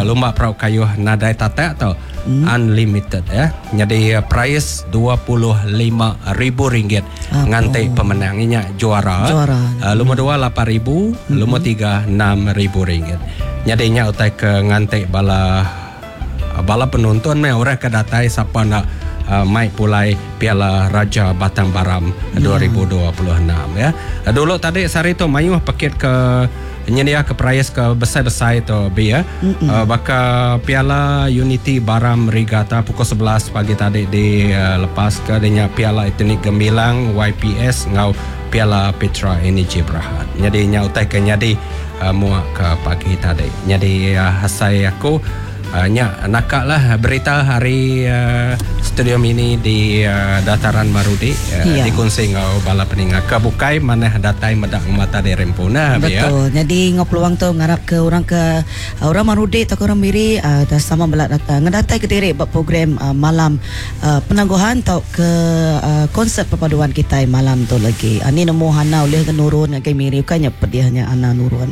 lumba perahu kayuh nadai tatak atau unlimited ya. Jadi price RM25,000 ngantai pemenangnya juara. Lumba 2 RM8,000, lumba 3 RM6,000. Jadi nya utai ke ngantai bala penonton me orang kedatai siapa nak mai pulai Piala Raja Batang Baram 2026 ya. Dulu tadi sari tu mayu paket ke nyedia ke prize ke besar-besar itu ya. Baka Piala Unity Baram Regatta pukul 11 pagi tadi di lepas ke adanya Piala Etnik Gemilang YPS ngau Piala Petra Energy Berhad. Jadi nya utai ke nyadi muak ke pagi tadi. Jadi hasai aku nakak lah berita hari studio mini di dataran Marudi dikonsing bala peninga kebukai mana datai medak mata di rempuna. Betul. Jadi peluang tu ngarap ke orang Marudi atau ke orang Miri sama belak ngedatai ke diri buat program malam penangguhan atau ke konsert perpaduan kita malam tu lagi. Ani nemu hana oleh ke nurun ke Miri bukannya pediahnya ana nurun.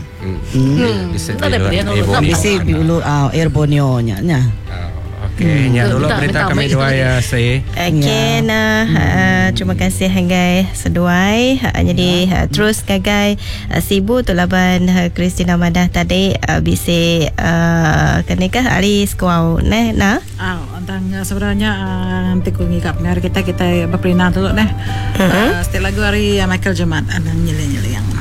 Bisi dulu Airborne nya. Okey, nya dulu berita kami dua ya saya. Okey terima kasih Hanggai seduai. Jadi terus gagai sibu tu laban Christina Madah tadi bisi kenikah hari sekuau nah. Tentang sebenarnya nanti ku ngikap hari kita berperinah dulu setiap lagu hari Michael Jamat anang nyele-nyele yang